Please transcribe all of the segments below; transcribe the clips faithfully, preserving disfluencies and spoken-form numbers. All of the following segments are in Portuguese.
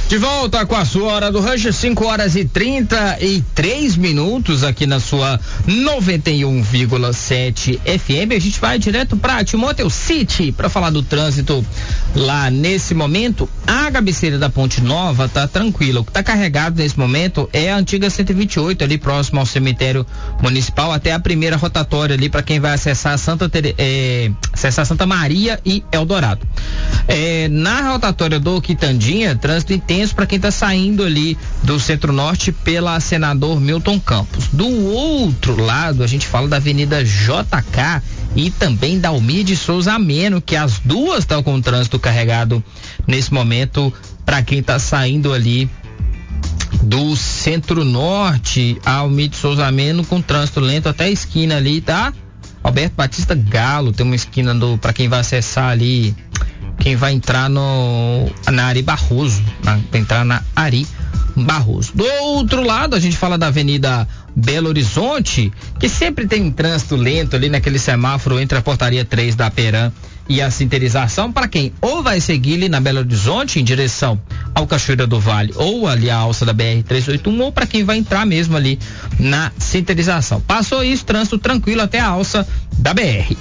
De volta com a sua hora do Rush, cinco horas e trinta e três minutos aqui na sua noventa e um vírgula sete F M. A gente vai direto para Timóteo City para falar do trânsito lá nesse momento. A cabeceira da Ponte Nova tá tranquila. O que tá carregado nesse momento é a antiga cento e vinte e oito, ali próximo ao cemitério municipal, até a primeira rotatória ali para quem vai acessar Santa Tere, é, acessar Santa Maria e Eldorado. É, na rotatória do Quitandinha, trânsito intenso para quem está saindo ali do Centro-Norte pela Senador Milton Campos. Do outro lado, a gente fala da Avenida J K e também da Almir de Souza Ameno, que as duas estão com o trânsito carregado nesse momento para quem está saindo ali do Centro-Norte. A Almir de Souza Ameno com trânsito lento até a esquina ali, tá? Alberto Batista Galo, tem uma esquina do para quem vai acessar ali, quem vai entrar no na Ari Barroso, na, vai entrar na Ari Barroso. Do outro lado, a gente fala da Avenida Belo Horizonte, que sempre tem um trânsito lento ali naquele semáforo entre a portaria três da Peram e a sinterização, para quem ou vai seguir ali na Belo Horizonte em direção ao Cachoeira do Vale ou ali a alça da B R trezentos e oitenta e um, ou para quem vai entrar mesmo ali na sinterização. Passou isso, trânsito tranquilo até a alça da B R.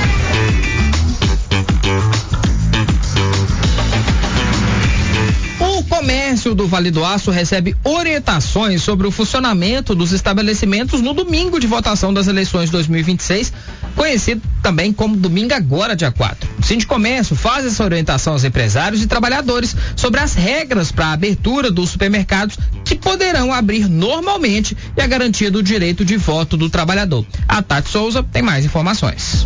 O comércio do Vale do Aço recebe orientações sobre o funcionamento dos estabelecimentos no domingo de votação das eleições dois mil e vinte e seis, conhecido também como domingo agora, dia quatro. O Sindicomércio faz essa orientação aos empresários e trabalhadores sobre as regras para a abertura dos supermercados, que poderão abrir normalmente, e a garantia do direito de voto do trabalhador. A Tati Souza tem mais informações.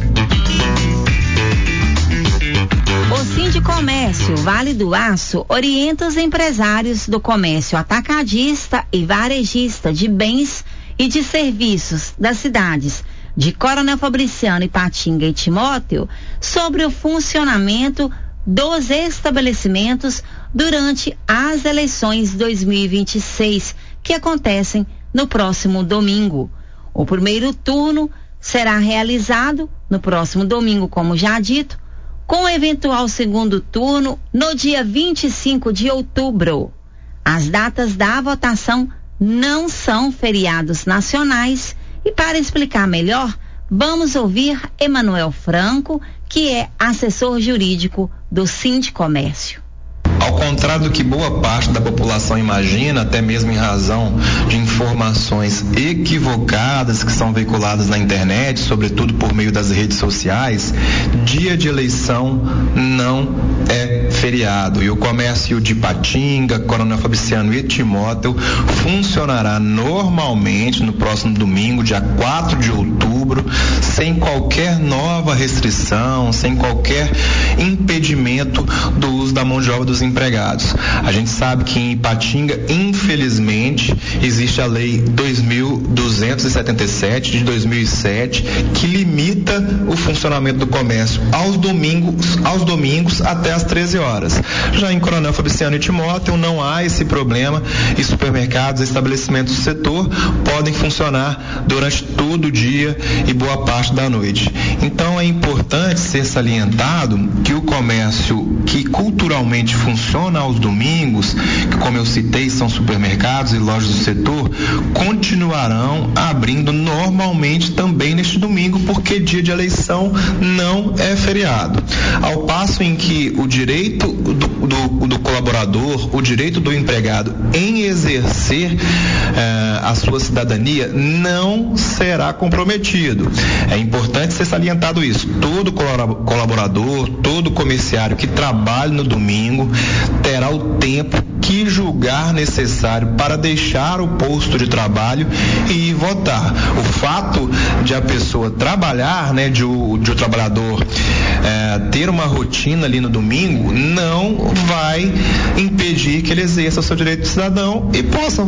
O Sindicomércio Vale do Aço orienta os empresários do comércio atacadista e varejista de bens e de serviços das cidades de Coronel Fabriciano, Ipatinga e Timóteo sobre o funcionamento dos estabelecimentos durante as eleições dois mil e vinte e seis, que acontecem no próximo domingo. O primeiro turno será realizado no próximo domingo, como já dito, com o eventual segundo turno no dia vinte e cinco de outubro. As datas da votação não são feriados nacionais e, para explicar melhor, vamos ouvir Emanuel Franco, que é assessor jurídico do Sindicomércio. Ao contrário do que boa parte da população imagina, até mesmo em razão de informações equivocadas que são veiculadas na internet, sobretudo por meio das redes sociais, dia de eleição não é feriado. E o comércio de Ipatinga, Coronel Fabriciano e Timóteo funcionará normalmente no próximo domingo, dia quatro de outubro, sem qualquer nova restrição, sem qualquer impedimento do uso da mão de obra dos empregados. A gente sabe que em Ipatinga, infelizmente, existe a lei dois mil duzentos e setenta e sete de dois mil e sete, que limita o funcionamento do comércio aos domingos, aos domingos até às treze horas. Já em Coronel Fabriciano e Timóteo não há esse problema, e supermercados e estabelecimentos do setor podem funcionar durante todo o dia e boa parte da noite. Então é importante ser salientado que o comércio que culturalmente funciona aos domingos, que, como eu citei, são supermercados e lojas do setor, continuarão abrindo normalmente também neste domingo, porque dia de eleição não é feriado. Ao passo em que o direito do, do, do colaborador, o direito do empregado em exercer eh, a sua cidadania não será comprometido. É importante ser salientado isso. Todo colaborador, todo comerciário que trabalhe no domingo terá o tempo que julgar necessário para deixar o posto de trabalho e ir votar. O fato de a pessoa trabalhar, né, de o, de o trabalhador é, ter uma rotina ali no domingo, não vai impedir que ele exerça o seu direito de cidadão e possa